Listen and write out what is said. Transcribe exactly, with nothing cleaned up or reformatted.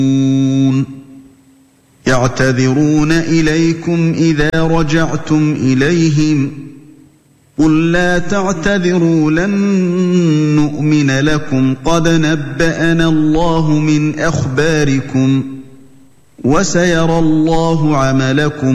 يعتذرون إليكم إذا رجعتم إليهم قل لا تعتذروا لن نؤمن لكم قد نبأنا الله من أخباركم وسيرى الله عملكم